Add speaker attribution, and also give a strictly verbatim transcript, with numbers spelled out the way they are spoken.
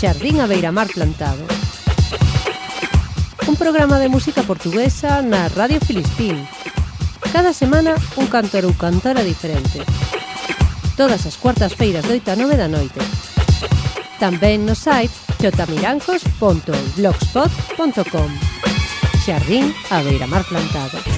Speaker 1: Xardín a Beiramar Plantado. Un programa de música portuguesa na Radio Filispín. Cada semana un cantor ou cantora diferente. Todas as cuartas feiras de oito a nove da noite. Tamén no site xotamilancos punto blogspot punto com. Xardín a Beiramar Plantado.